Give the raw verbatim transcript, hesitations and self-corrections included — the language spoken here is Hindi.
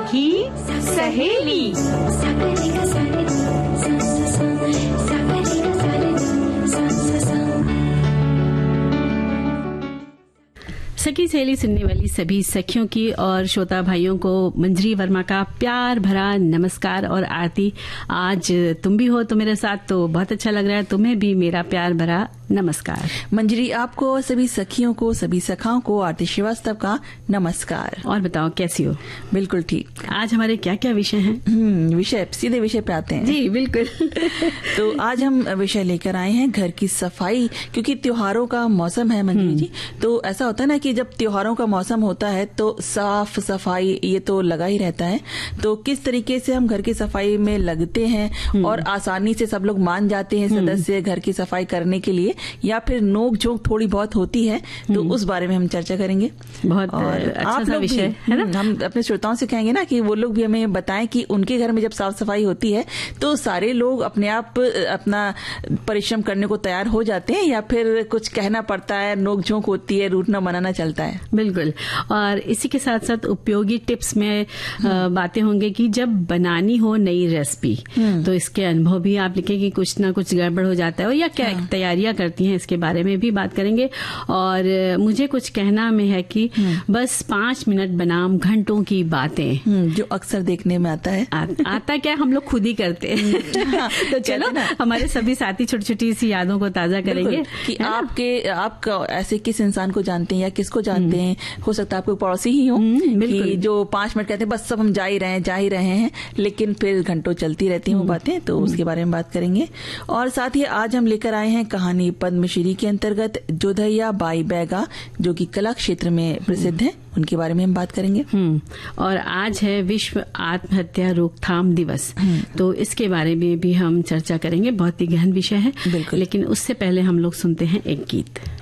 सखी सहेली। सखी सहेली सुनने वाली सभी सखियों की और श्रोता भाइयों को मंजरी वर्मा का प्यार भरा नमस्कार और आरती। आज तुम भी हो तो मेरे साथ, तो बहुत अच्छा लग रहा है। तुम्हें भी मेरा प्यार भरा नमस्कार। मंजरी, आपको और सभी सखियों को, सभी सखाओं को आरती श्रीवास्तव का नमस्कार। और बताओ कैसी हो? बिल्कुल ठीक। आज हमारे क्या क्या विषय हैं? हम्म विषय सीधे विषय पे आते हैं। जी बिल्कुल। तो आज हम विषय लेकर आए हैं घर की सफाई, क्योंकि त्योहारों का मौसम है मंजरी जी। तो ऐसा होता है ना कि जब त्योहारों का मौसम होता है तो साफ सफाई ये तो लगा ही रहता है। तो किस तरीके से हम घर की सफाई में लगते हैं और आसानी से सब लोग मान जाते हैं सदस्य घर की सफाई करने के लिए, या फिर नोक झोंक थोड़ी बहुत होती है, तो उस बारे में हम चर्चा करेंगे। बहुत और अच्छा आप सा लोग विषय भी, है ना? हम अपने श्रोताओं से कहेंगे ना कि वो लोग भी हमें बताएं कि उनके घर में जब साफ सफाई होती है तो सारे लोग अपने आप अपना परिश्रम करने को तैयार हो जाते हैं, या फिर कुछ कहना पड़ता है, नोक झोंक होती है, रूठना मनाना चलता है। बिल्कुल। और इसी के साथ साथ उपयोगी टिप्स में बातें होंगे कि जब बनानी हो नई रेसिपी तो इसके अनुभव भी आप लिखें कि कुछ ना कुछ गड़बड़ हो जाता है, या क्या हाँ। तैयारियां करती हैं, इसके बारे में भी बात करेंगे। और मुझे कुछ कहना में है कि बस पांच मिनट बनाम घंटों की बातें, जो अक्सर देखने में आता है। आ, आता क्या हम लोग खुद ही करते हैं। तो चलो हमारे सभी साथी छोटी छोटी सी यादों को ताजा करेंगे कि आपके आप ऐसे किस इंसान को जानते हैं या किसको जानते हैं। हो सकता है आपको पड़ोसी ही हो कि जो पांच मिनट कहते हैं बस सब हम जा ही रहे हैं जा ही रहे हैं, लेकिन फिर घंटों चलती रहती हैं वो बातें। तो उसके बारे में बात करेंगे। और साथ ही आज हम लेकर आए हैं कहानी पद्मश्री के अंतर्गत जोधैया बाई बैगा, जो कि कला क्षेत्र में प्रसिद्ध है, उनके बारे में हम बात करेंगे। और आज है विश्व आत्महत्या रोकथाम दिवस, तो इसके बारे में भी हम चर्चा करेंगे। बहुत ही गहन विषय है, लेकिन उससे पहले हम लोग सुनते हैं एक गीत।